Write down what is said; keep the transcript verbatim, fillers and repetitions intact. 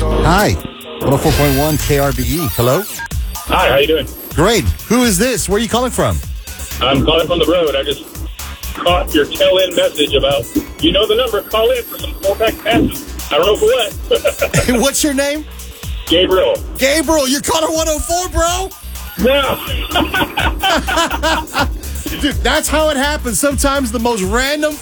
Hi. one oh four point one K R B E. Hello? Hi, how you doing? Great. Who is this? Where are you calling from? I'm calling from the road. I just caught your tail-end message about, you know the number, call in for some four-pack passes. I don't know for what. What's your name? Gabriel. Gabriel, you're caller one oh four, bro. Wow. Dude, that's how it happens. Sometimes the most random